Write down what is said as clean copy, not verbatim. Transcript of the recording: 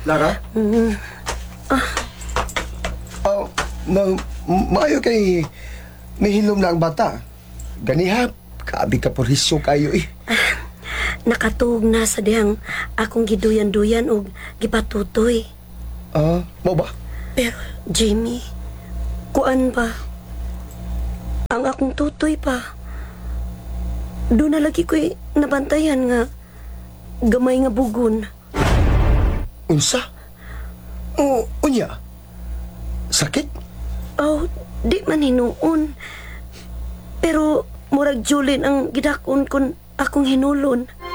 Lara? Maayo kay mihilom na ang bata. Ganiha, kaabi ka porhisyo kayo eh. Nakatuog na sa dihang akong giduyan-duyan o gipatutoy. Mo ba? Pero, Jamie, kuan pa? Ang akong tutoy pa. Doon na lagi ko'y nabantayan nga gamay nga bugon. Unsa? Unya? Sakit? Oh, di man hinuon. Pero, murag Julin ang gidakon kon akong hinulon.